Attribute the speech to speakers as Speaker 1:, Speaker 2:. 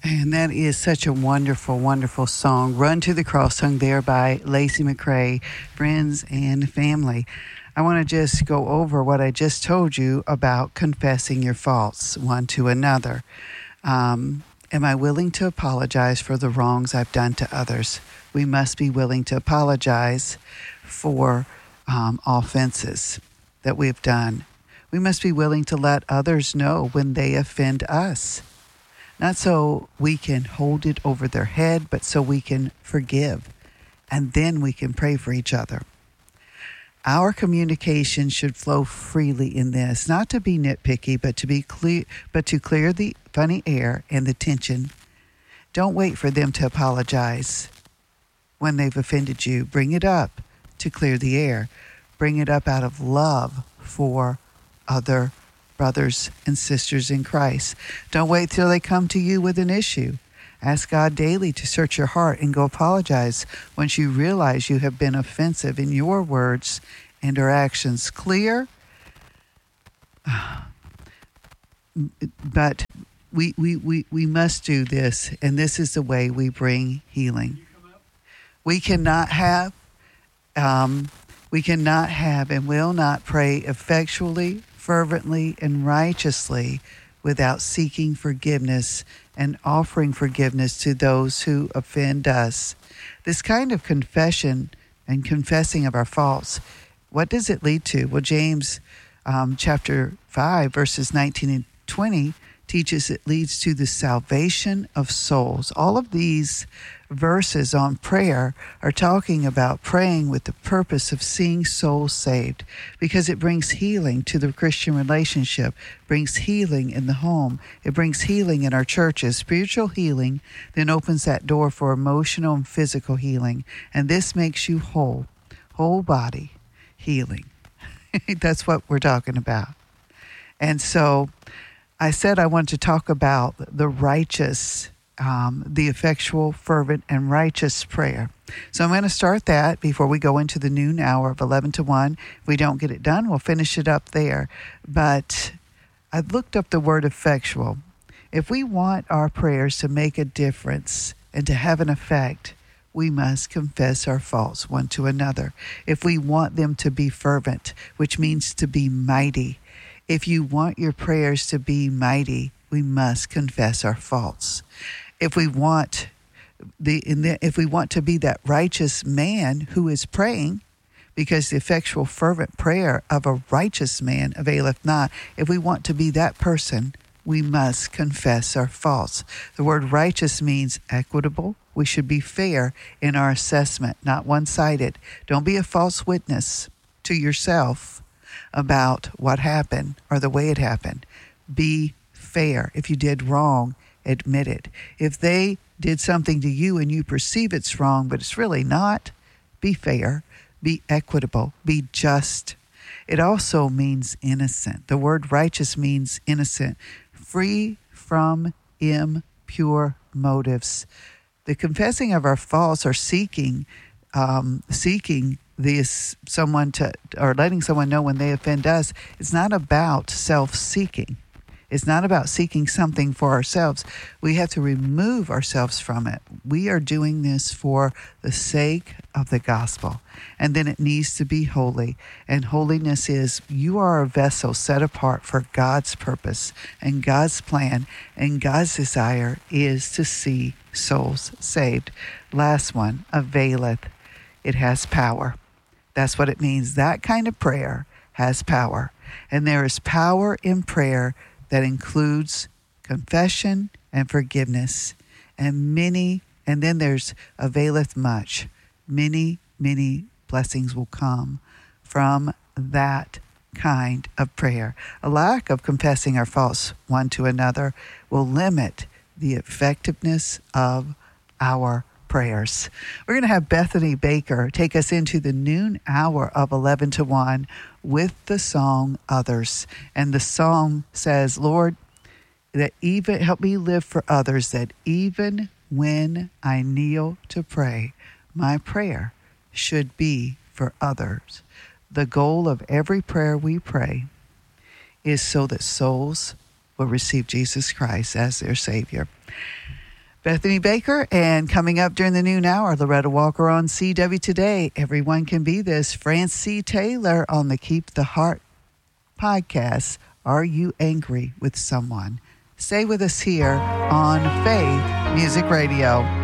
Speaker 1: And that is such a wonderful, wonderful song. Run to the Cross, sung there by Lacey McRae, friends and family. I want to just go over what I just told you about confessing your faults one to another. Am I willing to apologize for the wrongs I've done to others? We must be willing to apologize for offenses that we've done. We must be willing to let others know when they offend us. Not so we can hold it over their head, but so we can forgive. And then we can pray for each other. Our communication should flow freely in this, not to be nitpicky, but to be clear, but to clear the funny air and the tension. Don't wait for them to apologize when they've offended you. Bring it up to clear the air. Bring it up out of love for other brothers and sisters in Christ. Don't wait till they come to you with an issue. Ask God daily to search your heart and go apologize once you realize you have been offensive in your words and or actions. Clear? But we must do this, and this is the way we bring healing. We cannot have and will not pray effectually, fervently, and righteously without seeking forgiveness and offering forgiveness to those who offend us. This kind of confession and confessing of our faults, what does it lead to? Well, James chapter 5, verses 19 and 20 teaches it leads to the salvation of souls. All of these verses on prayer are talking about praying with the purpose of seeing souls saved, because it brings healing to the Christian relationship, brings healing in the home, it brings healing in our churches. Spiritual healing then opens that door for emotional and physical healing, and this makes you whole body healing. That's what we're talking about. And so I said I want to talk about the righteous, the effectual, fervent, and righteous prayer. So I'm going to start that before we go into the noon hour of 11 to 1. If we don't get it done, we'll finish it up there. But I looked up the word effectual. If we want our prayers to make a difference and to have an effect, we must confess our faults one to another. If we want them to be fervent, which means to be mighty, if you want your prayers to be mighty, we must confess our faults. If we want to be that righteous man who is praying, because the effectual fervent prayer of a righteous man availeth not. If we want to be that person, we must confess our faults. The word righteous means equitable. We should be fair in our assessment, not one-sided. Don't be a false witness to yourself about what happened or the way it happened. Be fair. If you did wrong, admit it. If they did something to you and you perceive it's wrong, but it's really not, be fair, be equitable, be just. It also means innocent. The word righteous means innocent, free from impure motives. The confessing of our faults or seeking this someone to, or letting someone know when they offend us, it's not about self-seeking. It's not about seeking something for ourselves. We have to remove ourselves from it. We are doing this for the sake of the gospel. And then it needs to be holy. And holiness is you are a vessel set apart for God's purpose and God's plan. And God's desire is to see souls saved. Last one, availeth. It has power. That's what it means. That kind of prayer has power. And there is power in prayer that includes confession and forgiveness. And then there's availeth much. Many blessings will come from that kind of prayer. A lack of confessing our faults one to another will limit the effectiveness of our prayers. We're going to have Bethany Baker take us into the noon hour of 11 to 1 with the song Others. And the song says, Lord, that even help me live for others, that even when I kneel to pray, my prayer should be for others. The goal of every prayer we pray is so that souls will receive Jesus Christ as their Savior. Bethany Baker, and coming up during the noon hour, Loretta Walker on CW Today. Everyone Can Be This. France C. Taylor on the Keep the Heart podcast. Are you angry with someone? Stay with us here on Faith Music Radio.